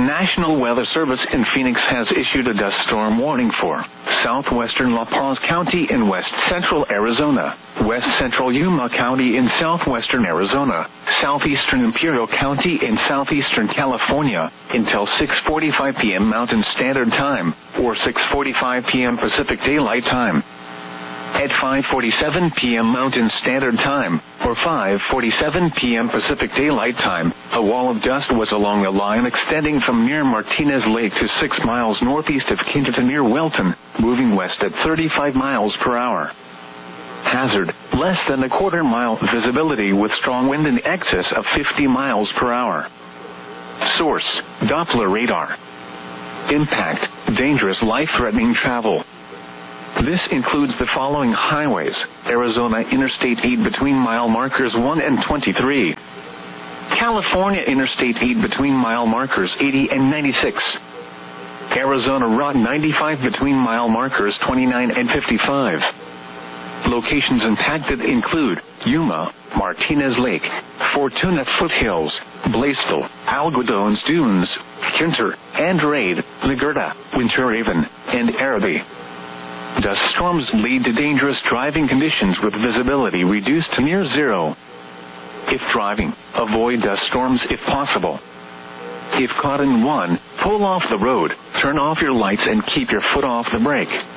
National Weather Service in Phoenix has issued a dust storm warning for southwestern La Paz County in west central Arizona, west central Yuma County in southwestern Arizona, southeastern Imperial County in southeastern California, until 6:45 p.m. Mountain Standard Time, or 6:45 p.m. Pacific Daylight Time. At 5:47 p.m. Mountain Standard Time, or 5:47 p.m. Pacific Daylight Time, a wall of dust was along a line extending from near Martinez Lake to 6 miles northeast of Quinta to near Welton, moving west at 35 miles per hour. Hazard, less than a quarter-mile visibility with strong wind in excess of 50 miles per hour. Source, Doppler radar. Impact, dangerous life-threatening travel. This includes the following highways: Arizona Interstate 8 between mile markers 1 and 23. California Interstate 8 between mile markers 80 and 96. Arizona Route 95 between mile markers 29 and 55. Locations impacted include Yuma, Martinez Lake, Fortuna Foothills, Blaisdell, Algodones Dunes, Quinta, Andrade, Laguerta, Winter Haven, and Araby. Dust storms lead to dangerous driving conditions with visibility reduced to near zero. If driving, avoid dust storms if possible. If caught in one, pull off the road, turn off your lights and keep your foot off the brake.